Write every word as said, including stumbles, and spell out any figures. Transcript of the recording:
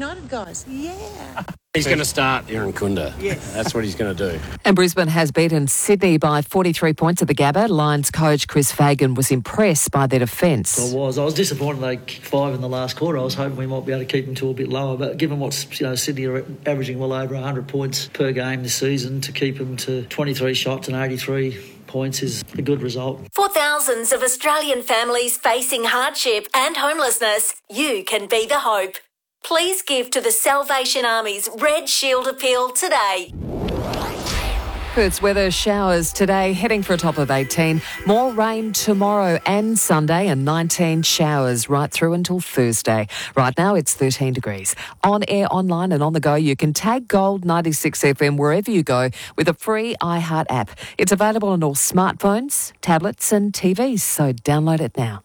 United guys. Yeah. He's going to start Aaron Kunda. Yes. That's what he's going to do. And Brisbane has beaten Sydney by forty-three points at the Gabba. Lions coach Chris Fagan was impressed by their defence. I was. I was disappointed they kicked five in the last quarter. I was hoping we might be able to keep them to a bit lower. But given what's, you know, Sydney are averaging well over one hundred points per game this season, to keep them to twenty-three shots and eighty-three points is a good result. For thousands of Australian families facing hardship and homelessness, you can be the hope. Please give to the Salvation Army's Red Shield Appeal today. Perth's weather, showers today, heading for a top of eighteen. More rain tomorrow and Sunday, and nineteen showers right through until Thursday. Right now it's thirteen degrees. On air, online and on the go, you can tag Gold ninety-six F M wherever you go with a free iHeart app. It's available on all smartphones, tablets and T Vs, so download it now.